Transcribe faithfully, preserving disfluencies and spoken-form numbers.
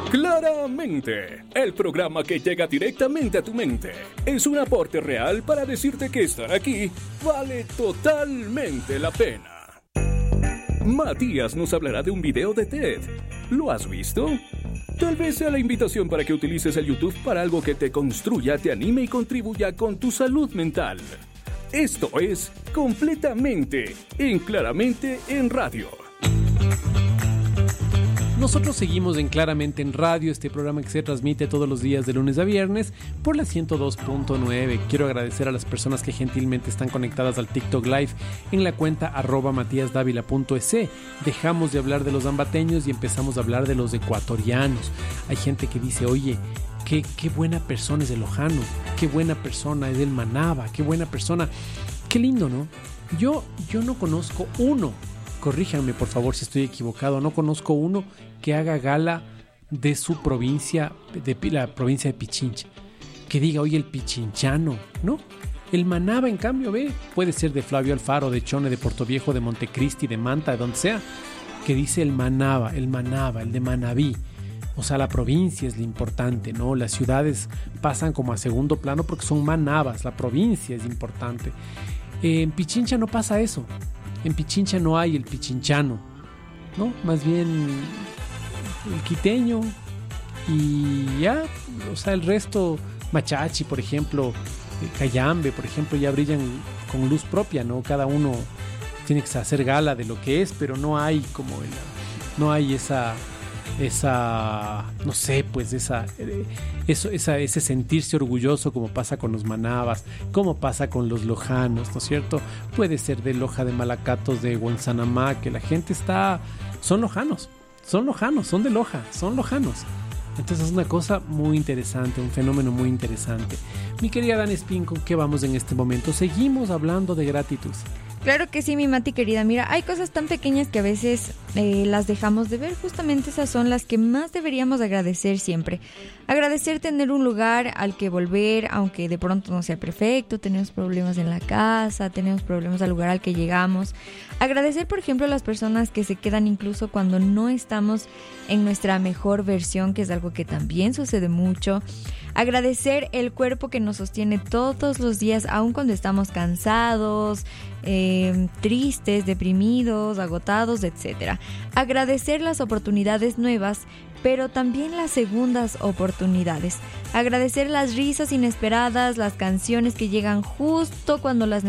Claramente, el programa que llega directamente a tu mente es un aporte real para decirte que estar aquí vale totalmente la pena. Matías nos hablará de un video de TED. ¿Lo has visto? Tal vez sea la invitación para que utilices el YouTube para algo que te construya, te anime y contribuya con tu salud mental. Esto es Completamente en Claramente en Radio. Nosotros seguimos en Claramente en Radio, este programa que se transmite todos los días de lunes a viernes por la ciento dos punto nueve. Quiero agradecer a las personas que gentilmente están conectadas al TikTok Live en la cuenta arroba matíasdávila punto es. Dejamos de hablar de los ambateños y empezamos a hablar de los ecuatorianos. Hay gente que dice, oye, qué, qué buena persona es el Lojano, qué buena persona es el Manaba, qué buena persona. Qué lindo, ¿no? Yo, yo no conozco uno. Corríjanme por favor si estoy equivocado, no conozco uno que haga gala de su provincia, de la provincia de Pichincha, que diga, oye, el pichinchano, ¿no? El Manaba, en cambio, ve, puede ser de Flavio Alfaro, de Chone, de Portoviejo, de Montecristi, de Manta, de donde sea, que dice el Manaba, el Manaba, el de Manabí. O sea, la provincia es lo importante, ¿no? Las ciudades pasan como a segundo plano porque son manabas, la provincia es importante. Eh, en Pichincha no pasa eso. En Pichincha no hay el pichinchano, ¿no? Más bien el quiteño y ya, o sea, el resto, Machachi, por ejemplo, Cayambe, por ejemplo, ya brillan con luz propia, ¿no? Cada uno tiene que hacer gala de lo que es, pero no hay como el, no hay esa esa, no sé, pues esa, eso, esa, ese sentirse orgulloso como pasa con los manabas, como pasa con los lojanos, ¿no es cierto? Puede ser de Loja, de Malacatos, de Guansanamá, que la gente está, son lojanos, son lojanos, son de Loja, son lojanos. Entonces es una cosa muy interesante, un fenómeno muy interesante. Mi querida Dani Espín, ¿con qué vamos en este momento? Seguimos hablando de gratitud. Claro que sí, mi Mati querida. Mira, hay cosas tan pequeñas que a veces eh, las dejamos de ver. Justamente esas son las que más deberíamos agradecer siempre. Agradecer tener un lugar al que volver, aunque de pronto no sea perfecto. Tenemos problemas en la casa, tenemos problemas al lugar al que llegamos. Agradecer, por ejemplo, a las personas que se quedan incluso cuando no estamos en nuestra mejor versión, que es algo que también sucede mucho. Agradecer el cuerpo que nos sostiene todos los días, aun cuando estamos cansados, eh, tristes, deprimidos, agotados, etcétera. Agradecer las oportunidades nuevas, pero también las segundas oportunidades. Agradecer las risas inesperadas, las canciones que llegan justo cuando las